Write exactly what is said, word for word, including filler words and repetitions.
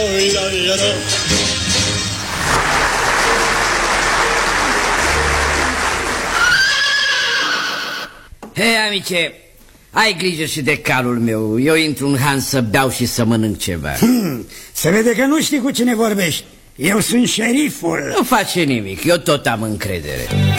Hei, amice, ai grijă și de calul meu. Eu intru în Han să beau și să mănânc ceva. hmm, Se vede că nu știi cu cine vorbești. Eu sunt șeriful. Nu face nimic, eu tot am încredere.